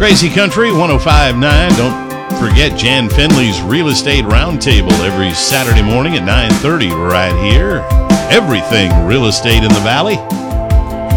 Crazy Country 105.9. Don't forget Jan Finley's Real Estate Roundtable every Saturday morning at 9:30 right here. Everything real estate in the Valley.